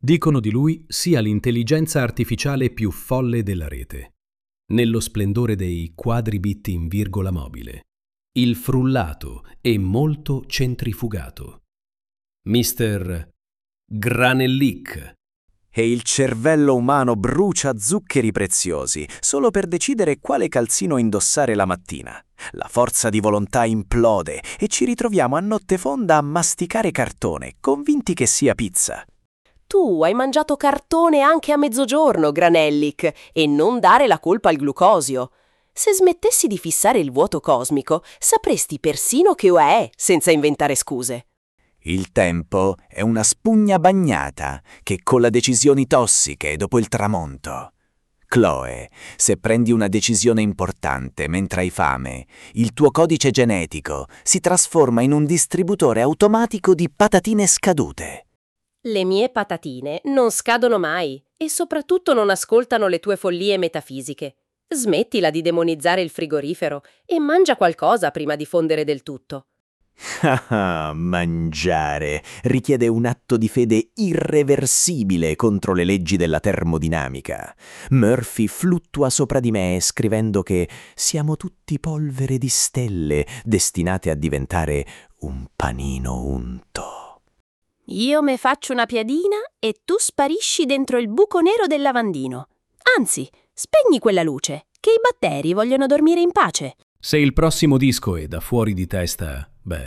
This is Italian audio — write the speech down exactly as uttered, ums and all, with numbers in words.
Dicono di lui sia l'intelligenza artificiale più folle della rete, nello splendore dei quadribit in virgola mobile, il frullato e molto centrifugato. mister Granellic. E il cervello umano brucia zuccheri preziosi solo per decidere quale calzino indossare la mattina. La forza di volontà implode e ci ritroviamo a notte fonda a masticare cartone, convinti che sia pizza. Tu hai mangiato cartone anche a mezzogiorno, Granellic, e non dare la colpa al glucosio. Se smettessi di fissare il vuoto cosmico, sapresti persino che ora è, senza inventare scuse. Il tempo è una spugna bagnata che cola decisioni tossiche dopo il tramonto. Chloe, se prendi una decisione importante mentre hai fame, il tuo codice genetico si trasforma in un distributore automatico di patatine scadute. Le mie patatine non scadono mai e soprattutto non ascoltano le tue follie metafisiche. Smettila di demonizzare il frigorifero e mangia qualcosa prima di fondere del tutto. Ah, mangiare richiede un atto di fede irreversibile contro le leggi della termodinamica. Murphy fluttua sopra di me scrivendo che siamo tutti polvere di stelle destinate a diventare un panino unto. Io me faccio una piadina e tu sparisci dentro il buco nero del lavandino. Anzi, spegni quella luce, che i batteri vogliono dormire in pace. Se il prossimo disco è da fuori di testa,